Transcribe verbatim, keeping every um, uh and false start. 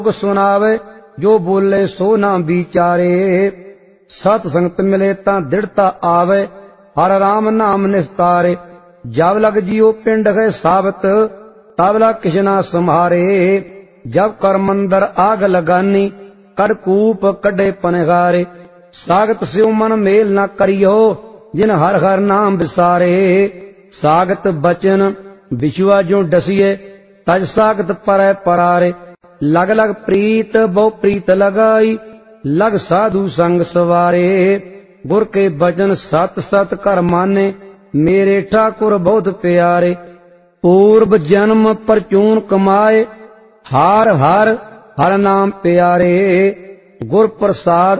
सुनावे जो बोले सो ना विचारे। सत संगत मिले ता दृढ़ता आवे हर राम नाम निस्तारे। जब लग जियो पिंड है साबत तब लग किछ ना संहारे। जब कर मंदर आग लगानी कर कूप कड्डे पनगारे। सागत स्यो मन मेल न करियो जिन हर हर नाम विसारे। सागत बचन बिछुआ जो डसिए तज सागत परै परारे। लग लग प्रीत बहु प्रीत लगाई लग साधु संग सवारे। गुर के भजन सत सत कर माने मेरे ठाकुर बहुत प्यारे। पूर्व जन्म परचून कमाए हार हार हर नाम प्यारे। गुर प्रसाद